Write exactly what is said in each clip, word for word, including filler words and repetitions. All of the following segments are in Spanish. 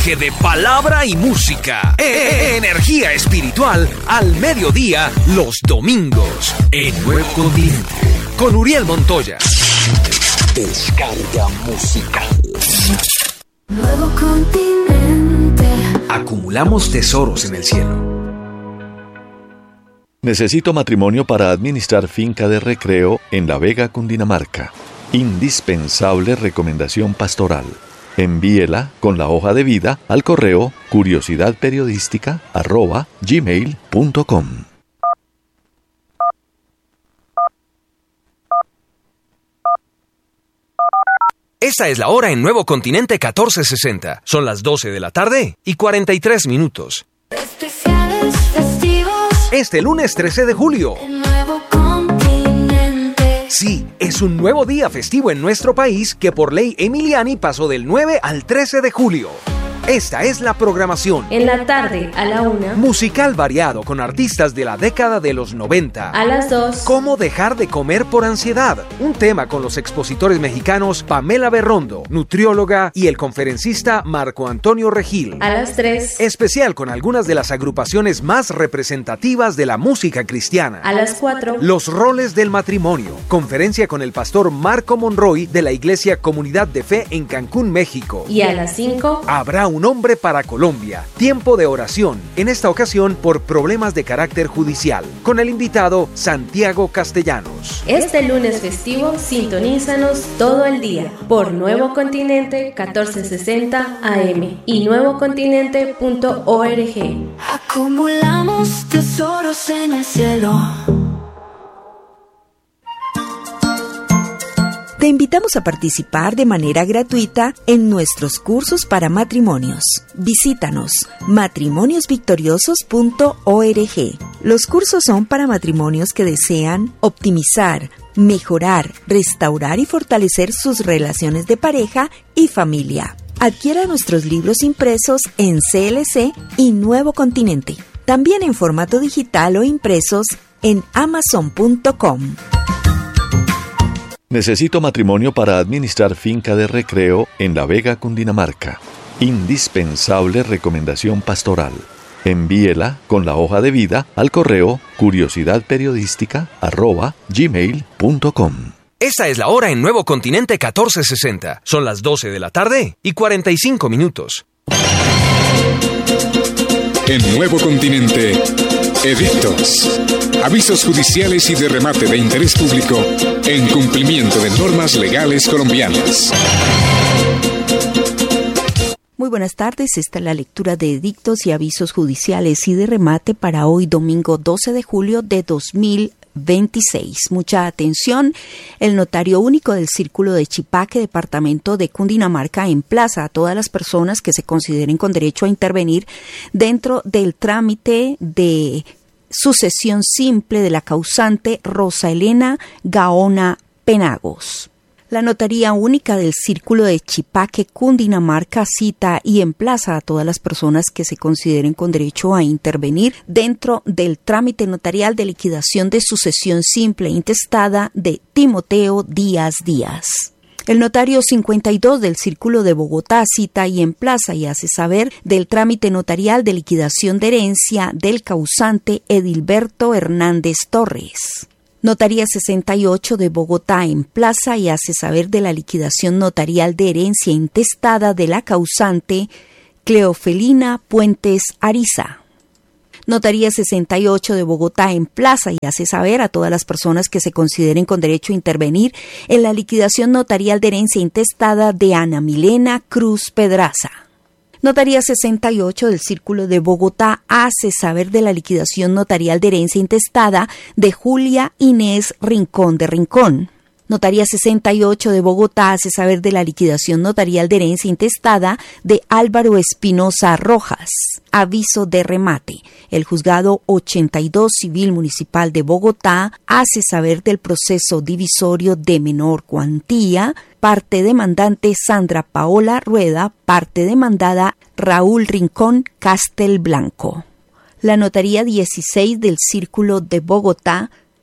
viaje de palabra y música. E- energía espiritual al mediodía los domingos en Nuevo Continente. Con Uriel Montoya. Descarga musical. Nuevo Continente. Acumulamos tesoros en el cielo. Necesito matrimonio para administrar finca de recreo en La Vega, Cundinamarca. Indispensable recomendación pastoral. Envíela con la hoja de vida al correo curiosidadperiodística arroba gmail punto com. Esta es la hora en Nuevo Continente catorce sesenta. Son las doce de la tarde y cuarenta y tres minutos. Especiales festivos. Este lunes trece de julio. El Nuevo Continente. Sí, es un nuevo día festivo en nuestro país que por ley Emiliani pasó del nueve al trece de julio. Esta es la programación. En la tarde, a la una. Musical variado con artistas de la década de los noventa. A las dos. ¿Cómo dejar de comer por ansiedad? Un tema con los expositores mexicanos Pamela Berrondo, nutrióloga, y el conferencista Marco Antonio Regil. A las tres. Especial con algunas de las agrupaciones más representativas de la música cristiana. A las cuatro. Los roles del matrimonio. Conferencia con el pastor Marco Monroy de la Iglesia Comunidad de Fe en Cancún, México. Y a las cinco. Habrá un hombre para Colombia. Tiempo de oración. En esta ocasión por problemas de carácter judicial. Con el invitado Santiago Castellanos. Este lunes festivo, sintonízanos todo el día por Nuevo Continente catorce sesenta A M y nuevo continente punto org. Acumulamos tesoros en el cielo. Te invitamos a participar de manera gratuita en nuestros cursos para matrimonios. Visítanos matrimonios victoriosos punto org. Los cursos son para matrimonios que desean optimizar, mejorar, restaurar y fortalecer sus relaciones de pareja y familia. Adquiera nuestros libros impresos en C L C y Nuevo Continente. También en formato digital o impresos en amazon punto com. Necesito matrimonio para administrar finca de recreo en La Vega, Cundinamarca. Indispensable recomendación pastoral. Envíela con la hoja de vida al correo curiosidadperiodística arroba gmail punto com. Esta es la hora en Nuevo Continente catorce sesenta. Son las doce de la tarde y cuarenta y cinco minutos. En Nuevo Continente, edictos, avisos judiciales y de remate de interés público en cumplimiento de normas legales colombianas. Muy buenas tardes, esta es la lectura de edictos y avisos judiciales y de remate para hoy domingo doce de julio de dos mil veintiséis. Mucha atención, el notario único del Círculo de Chipaque, departamento de Cundinamarca, emplaza a todas las personas que se consideren con derecho a intervenir dentro del trámite de sucesión simple de la causante Rosa Elena Gaona Penagos. La Notaría Única del Círculo de Chipaque, Cundinamarca, cita y emplaza a todas las personas que se consideren con derecho a intervenir dentro del trámite notarial de liquidación de sucesión simple intestada de Timoteo Díaz Díaz. El notario cincuenta y dos del Círculo de Bogotá cita y emplaza y hace saber del trámite notarial de liquidación de herencia del causante Edilberto Hernández Torres. Notaría sesenta y ocho de Bogotá emplaza y hace saber de la liquidación notarial de herencia intestada de la causante Cleofelina Puentes Ariza. Notaría sesenta y ocho de Bogotá emplaza y hace saber a todas las personas que se consideren con derecho a intervenir en la liquidación notarial de herencia intestada de Ana Milena Cruz Pedraza. Notaría sesenta y ocho del Círculo de Bogotá hace saber de la liquidación notarial de herencia intestada de Julia Inés Rincón de Rincón. Notaría sesenta y ocho de Bogotá hace saber de la liquidación notarial de herencia intestada de Álvaro Espinosa Rojas. Aviso de remate. El Juzgado ochenta y dos Civil Municipal de Bogotá hace saber del proceso divisorio de menor cuantía. Parte demandante Sandra Paola Rueda, parte demandada Raúl Rincón Castelblanco. La Notaría dieciséis del Círculo de Bogotá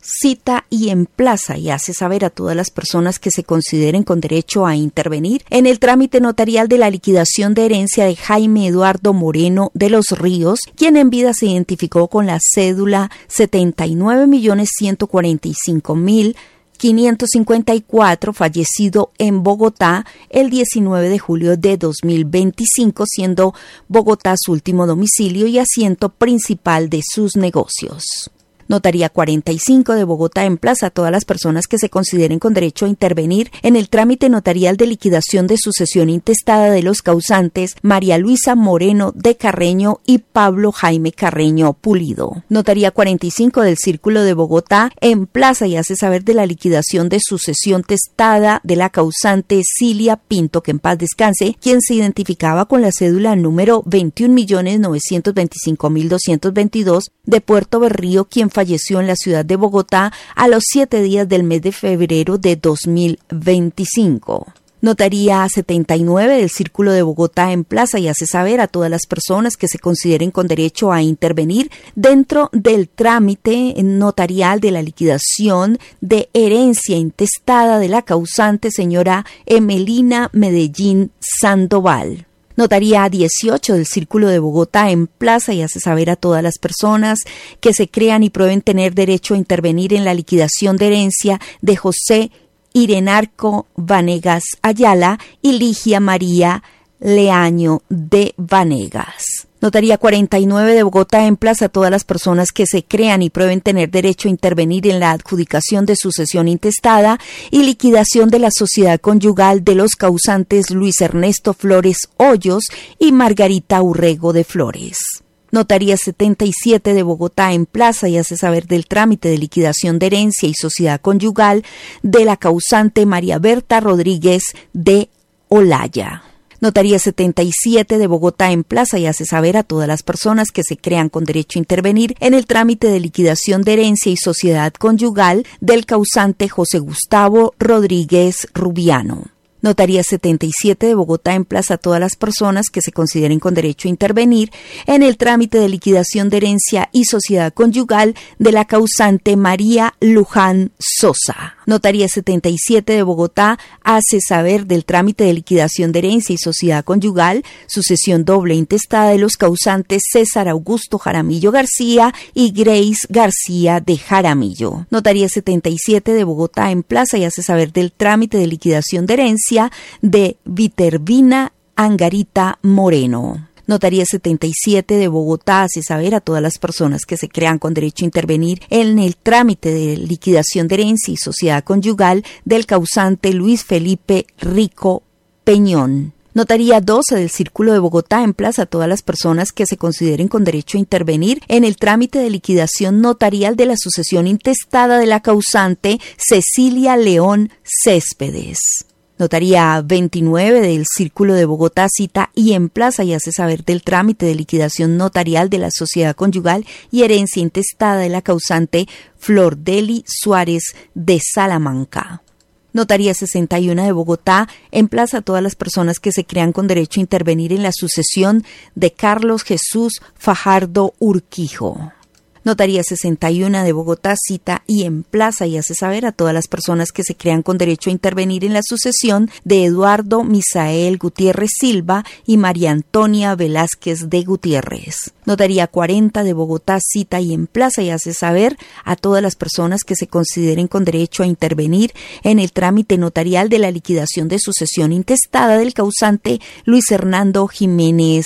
cita y emplaza y hace saber a todas las personas que se consideren con derecho a intervenir en el trámite notarial de la liquidación de herencia de Jaime Eduardo Moreno de los Ríos, quien en vida se identificó con la cédula setenta y nueve millones ciento cuarenta y cinco mil quinientos cincuenta y cuatro, fallecido en Bogotá el diecinueve de julio de dos mil veinticinco, siendo Bogotá su último domicilio y asiento principal de sus negocios. Notaría cuarenta y cinco de Bogotá emplaza a todas las personas que se consideren con derecho a intervenir en el trámite notarial de liquidación de sucesión intestada de los causantes María Luisa Moreno de Carreño y Pablo Jaime Carreño Pulido. Notaría cuarenta y cinco del Círculo de Bogotá emplaza y hace saber de la liquidación de sucesión testada de la causante Cilia Pinto, que en paz descanse, quien se identificaba con la cédula número veintiún millones novecientos veinticinco mil doscientos veintidós de Puerto Berrío, quien falleció en la ciudad de Bogotá a los siete días del mes de febrero de dos mil veinticinco. Notaría setenta y nueve del Círculo de Bogotá emplaza y hace saber a todas las personas que se consideren con derecho a intervenir dentro del trámite notarial de la liquidación de herencia intestada de la causante señora Emelina Medellín Sandoval. Notaría dieciocho del Círculo de Bogotá emplaza y hace saber a todas las personas que se crean y prueben tener derecho a intervenir en la liquidación de herencia de José Irenarco Vanegas Ayala y Ligia María Leaño de Vanegas. Notaría cuarenta y nueve de Bogotá emplaza a todas las personas que se crean y prueben tener derecho a intervenir en la adjudicación de sucesión intestada y liquidación de la sociedad conyugal de los causantes Luis Ernesto Flores Hoyos y Margarita Urrego de Flores. Notaría setenta y siete de Bogotá emplaza y hace saber del trámite de liquidación de herencia y sociedad conyugal de la causante María Berta Rodríguez de Olaya. Notaría setenta y siete de Bogotá emplaza y hace saber a todas las personas que se crean con derecho a intervenir en el trámite de liquidación de herencia y sociedad conyugal del causante José Gustavo Rodríguez Rubiano. Notaría setenta y siete de Bogotá emplaza a todas las personas que se consideren con derecho a intervenir en el trámite de liquidación de herencia y sociedad conyugal de la causante María Luján Sosa. Notaría setenta y siete de Bogotá hace saber del trámite de liquidación de herencia y sociedad conyugal, sucesión doble intestada de los causantes César Augusto Jaramillo García y Grace García de Jaramillo. Notaría setenta y siete de Bogotá emplaza y hace saber del trámite de liquidación de herencia de Vitervina Angarita Moreno. Notaría setenta y siete de Bogotá hace saber a todas las personas que se crean con derecho a intervenir en el trámite de liquidación de herencia y sociedad conyugal del causante Luis Felipe Rico Peñón. Notaría doce del Círculo de Bogotá emplaza a todas las personas que se consideren con derecho a intervenir en el trámite de liquidación notarial de la sucesión intestada de la causante Cecilia León Céspedes. Notaría veintinueve del Círculo de Bogotá cita y emplaza y hace saber del trámite de liquidación notarial de la sociedad conyugal y herencia intestada de la causante Flor Deli Suárez de Salamanca. Notaría sesenta y uno de Bogotá emplaza a todas las personas que se crean con derecho a intervenir en la sucesión de Carlos Jesús Fajardo Urquijo. Notaría sesenta y uno de Bogotá cita y emplaza y hace saber a todas las personas que se crean con derecho a intervenir en la sucesión de Eduardo Misael Gutiérrez Silva y María Antonia Velázquez de Gutiérrez. Notaría cuarenta de Bogotá cita y emplaza y hace saber a todas las personas que se consideren con derecho a intervenir en el trámite notarial de la liquidación de sucesión intestada del causante Luis Hernando Jiménez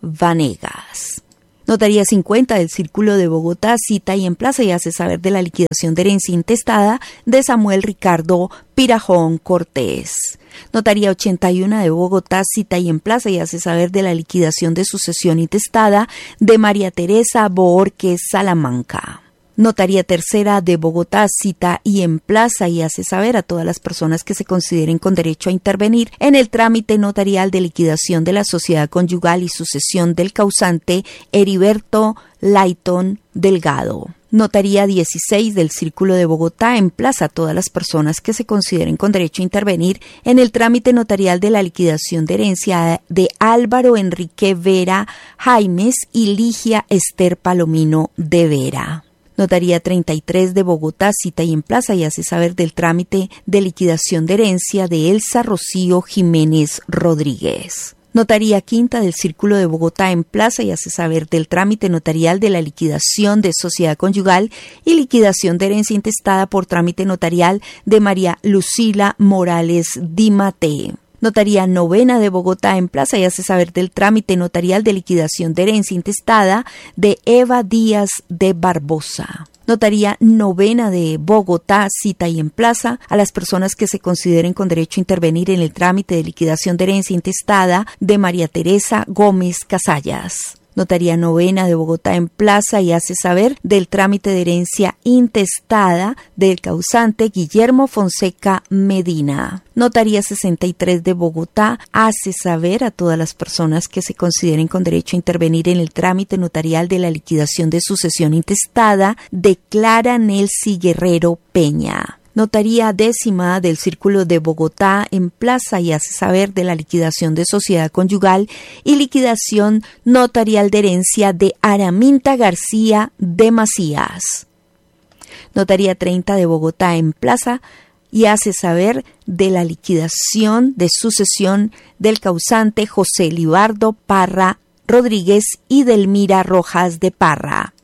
Vanegas. Notaría cincuenta del Círculo de Bogotá cita y emplaza y hace saber de la liquidación de herencia intestada de Samuel Ricardo Pirajón Cortés. Notaría ochenta y uno de Bogotá cita y emplaza y hace saber de la liquidación de sucesión intestada de María Teresa Boorquez Salamanca. Notaría tercera de Bogotá cita y emplaza y hace saber a todas las personas que se consideren con derecho a intervenir en el trámite notarial de liquidación de la sociedad conyugal y sucesión del causante Heriberto Layton Delgado. Notaría dieciséis del Círculo de Bogotá emplaza a todas las personas que se consideren con derecho a intervenir en el trámite notarial de la liquidación de herencia de Álvaro Enrique Vera Jaimes y Ligia Esther Palomino de Vera. Notaría treinta y tres de Bogotá cita y emplaza y hace saber del trámite de liquidación de herencia de Elsa Rocío Jiménez Rodríguez. Notaría quinta del Círculo de Bogotá emplaza y hace saber del trámite notarial de la liquidación de sociedad conyugal y liquidación de herencia intestada por trámite notarial de María Lucila Morales Di Mate. Notaría novena de Bogotá emplaza y hace saber del trámite notarial de liquidación de herencia intestada de Eva Díaz de Barbosa. Notaría novena de Bogotá cita y emplaza a las personas que se consideren con derecho a intervenir en el trámite de liquidación de herencia intestada de María Teresa Gómez Casallas. Notaría novena de Bogotá emplaza y hace saber del trámite de herencia intestada del causante Guillermo Fonseca Medina. Notaría sesenta y tres de Bogotá hace saber a todas las personas que se consideren con derecho a intervenir en el trámite notarial de la liquidación de sucesión intestada de Clara Nelcy Guerrero Peña. Notaría décima del Círculo de Bogotá emplaza y hace saber de la liquidación de sociedad conyugal y liquidación notarial de herencia de Araminta García de Macías. Notaría treinta de Bogotá emplaza y hace saber de la liquidación de sucesión del causante José Libardo Parra Rodríguez y Delmira Rojas de Parra.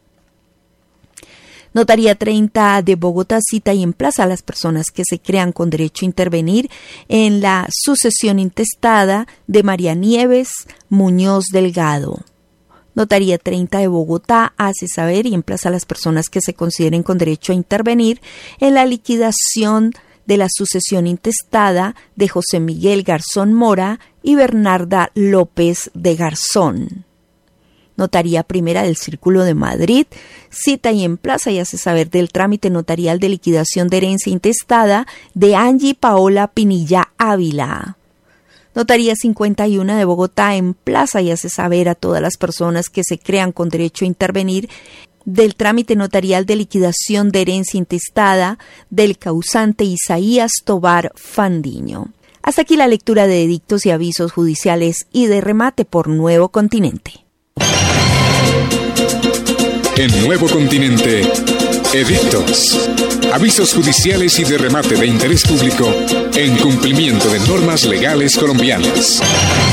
Notaría treinta de Bogotá cita y emplaza a las personas que se crean con derecho a intervenir en la sucesión intestada de María Nieves Muñoz Delgado. Notaría treinta de Bogotá hace saber y emplaza a las personas que se consideren con derecho a intervenir en la liquidación de la sucesión intestada de José Miguel Garzón Mora y Bernarda López de Garzón. Notaría primera del Círculo de Madrid cita y emplaza y hace saber del trámite notarial de liquidación de herencia intestada de Angie Paola Pinilla Ávila. Notaría cincuenta y uno de Bogotá emplaza y hace saber a todas las personas que se crean con derecho a intervenir del trámite notarial de liquidación de herencia intestada del causante Isaías Tobar Fandiño. Hasta aquí la lectura de edictos y avisos judiciales y de remate por Nuevo Continente. En Nuevo Continente, edictos, avisos judiciales y de remate de interés público en cumplimiento de normas legales colombianas.